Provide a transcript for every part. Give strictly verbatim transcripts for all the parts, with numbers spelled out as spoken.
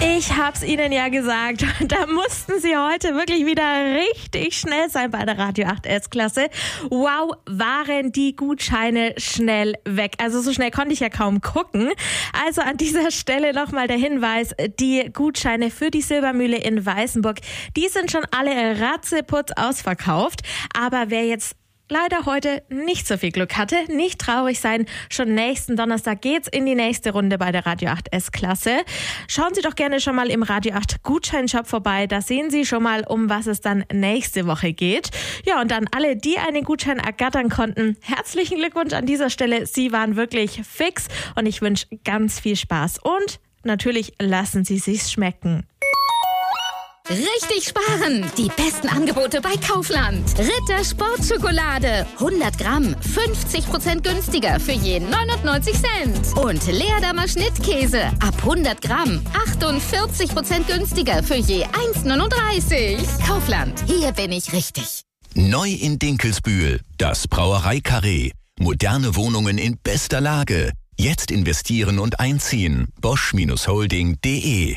Ich hab's Ihnen ja gesagt, da mussten Sie heute wirklich wieder richtig schnell sein bei der Radio acht S-Klasse. Wow, waren die Gutscheine schnell weg. Also so schnell konnte ich ja kaum gucken. Also an dieser Stelle nochmal der Hinweis, die Gutscheine für die Silbermühle in Weißenburg, die sind schon alle ratzeputz ausverkauft. Aber wer jetzt leider heute nicht so viel Glück hatte, nicht traurig sein. Schon nächsten Donnerstag geht's in die nächste Runde bei der Radio acht S-Klasse. Schauen Sie doch gerne schon mal im Radio acht Gutscheinshop vorbei. Da sehen Sie schon mal, um was es dann nächste Woche geht. Ja, und dann alle, die einen Gutschein ergattern konnten, herzlichen Glückwunsch an dieser Stelle. Sie waren wirklich fix und ich wünsche ganz viel Spaß. Und natürlich lassen Sie sich's schmecken. Richtig sparen! Die besten Angebote bei Kaufland. Ritter Sportschokolade. hundert Gramm, fünfzig Prozent günstiger für je neunundneunzig Cent. Und Leerdammer Schnittkäse. Ab hundert Gramm, achtundvierzig Prozent günstiger für je eins neununddreißig. Kaufland, hier bin ich richtig. Neu in Dinkelsbühl, das Brauerei-Carré. Moderne Wohnungen in bester Lage. Jetzt investieren und einziehen. bosch Holding punkt de.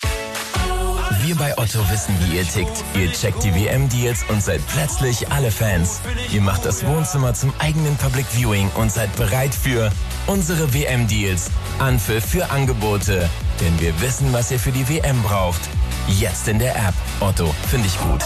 Wir bei Otto wissen, wie ihr tickt. Ihr checkt die W M-Deals und seid plötzlich alle Fans. Ihr macht das Wohnzimmer zum eigenen Public Viewing und seid bereit für unsere W M-Deals. Anpfiff für Angebote. Denn wir wissen, was ihr für die W M braucht. Jetzt in der App. Otto, finde ich gut.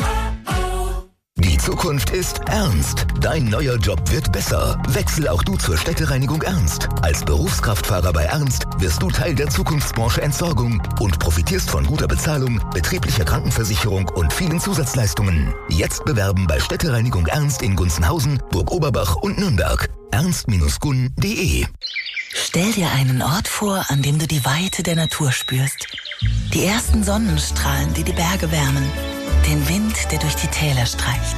Die Zukunft ist ernst. Dein neuer Job wird besser. Wechsel auch du zur Städtereinigung Ernst. Als Berufskraftfahrer bei Ernst wirst du Teil der Zukunftsbranche Entsorgung und profitierst von guter Bezahlung, betrieblicher Krankenversicherung und vielen Zusatzleistungen. Jetzt bewerben bei Städtereinigung Ernst in Gunzenhausen, Burg Oberbach und Nürnberg. ernst Bindestrich gun punkt de. Stell dir einen Ort vor, an dem du die Weite der Natur spürst. Die ersten Sonnenstrahlen, die die Berge wärmen. Den Wind, der durch die Täler streicht.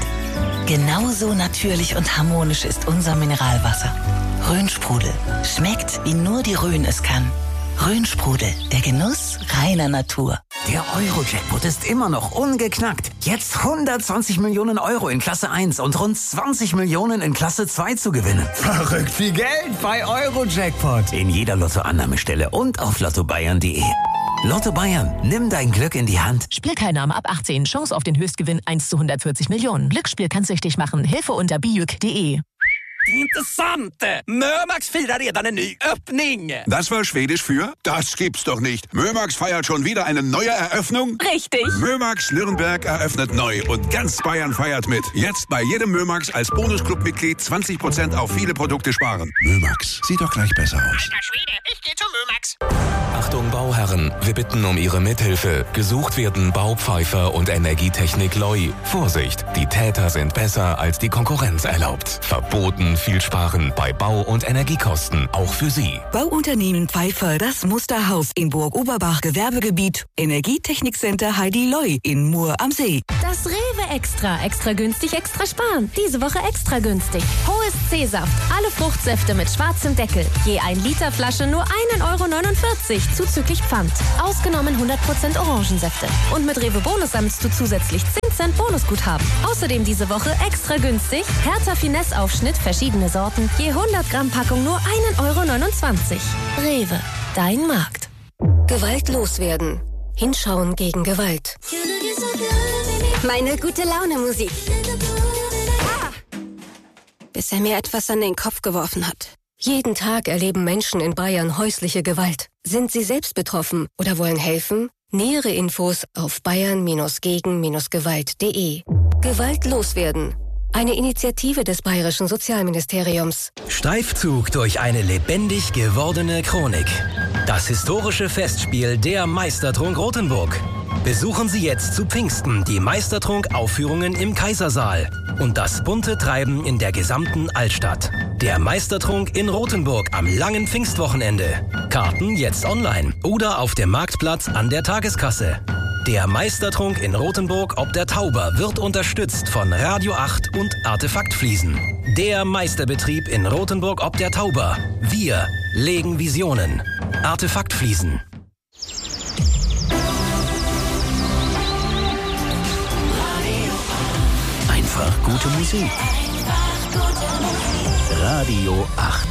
Genauso natürlich und harmonisch ist unser Mineralwasser. Rhönsprudel. Schmeckt, wie nur die Rhön es kann. Rhönsprudel, der Genuss reiner Natur. Der Euro-Jackpot ist immer noch ungeknackt. Jetzt hundertzwanzig Millionen Euro in Klasse eins und rund zwanzig Millionen in Klasse zwei zu gewinnen. Verrückt viel Geld bei Euro-Jackpot. In jeder Lottoannahmestelle und auf lotto bayern punkt de. Lotto Bayern, nimm dein Glück in die Hand. Spielteilnahme ab achtzehn, Chance auf den Höchstgewinn eins zu hundertvierzig Millionen. Glücksspiel kann süchtig machen. Hilfe unter bijuk punkt de. Intressant! Mömax firar redan en ny öppning! Das war Schwedisch für? Das gibt's doch nicht. Mömax feiert schon wieder eine neue Eröffnung? Richtig! Mömax Nürnberg eröffnet neu und ganz Bayern feiert mit. Jetzt bei jedem Mömax als Bonusclub-Mitglied zwanzig Prozent auf viele Produkte sparen. Mömax, sieht doch gleich besser aus. Alter Schwede, ich geh zu Mömax! Achtung Bauherren, wir bitten um Ihre Mithilfe. Gesucht werden Baupfeifer und Energietechnik Loi. Vorsicht, die Täter sind besser als die Konkurrenz erlaubt. Verboten viel sparen bei Bau- und Energiekosten, auch für Sie. Bauunternehmen Pfeiffer, das Musterhaus in Burg Oberbach Gewerbegebiet. Energietechnikcenter Heidi Loi in Mur am See. Das Rewe Extra. Extra günstig, extra sparen. Diese Woche extra günstig. Hohes C-Saft. Alle Fruchtsäfte mit schwarzem Deckel. Je ein Liter Flasche nur ein Euro neunundvierzig. Zuzüglich Pfand. Ausgenommen hundert Prozent Orangensäfte. Und mit Rewe Bonus sammelst du zusätzlich zehn Cent Bonusguthaben. Außerdem diese Woche extra günstig. Hertha Finesse Aufschnitt, verschiedene Sorten. Je hundert Gramm Packung nur ein Euro neunundzwanzig. Rewe. Dein Markt. Gewalt loswerden. Hinschauen gegen Gewalt. Meine gute Laune Musik. Ah. Bis er mir etwas an den Kopf geworfen hat. Jeden Tag erleben Menschen in Bayern häusliche Gewalt. Sind Sie selbst betroffen oder wollen helfen? Nähere Infos auf bayern gegen gewalt punkt de. Gewalt loswerden. Eine Initiative des Bayerischen Sozialministeriums. Streifzug durch eine lebendig gewordene Chronik. Das historische Festspiel Der Meistertrunk Rothenburg. Besuchen Sie jetzt zu Pfingsten die Meistertrunk-Aufführungen im Kaisersaal und das bunte Treiben in der gesamten Altstadt. Der Meistertrunk in Rothenburg am langen Pfingstwochenende. Karten jetzt online oder auf dem Marktplatz an der Tageskasse. Der Meistertrunk in Rothenburg ob der Tauber wird unterstützt von Radio acht und Artefaktfliesen. Der Meisterbetrieb in Rothenburg ob der Tauber. Wir legen Visionen. Artefaktfliesen. Einfach gute Musik. Radio acht.